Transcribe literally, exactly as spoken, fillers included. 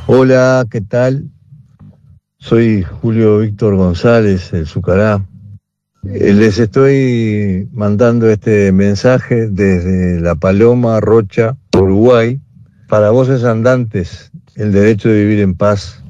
Hola, ¿qué tal? Soy Julio Víctor González, el Zucará. Eh, Les estoy mandando este mensaje desde La Paloma, Rocha, Uruguay. Para voces andantes, el derecho de vivir en paz.